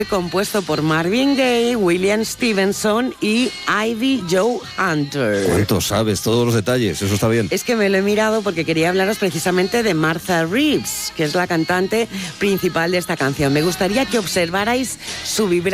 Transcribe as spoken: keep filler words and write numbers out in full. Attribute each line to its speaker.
Speaker 1: compuesto por Marvin Gaye, William Stevenson y Ivy Joe Hunter.
Speaker 2: ¿Cuánto sabes? Todos los detalles, eso está bien.
Speaker 1: Es que me lo he mirado porque quería hablaros precisamente de Martha Reeves, que es la cantante principal de esta canción. Me gustaría que observarais su vibrato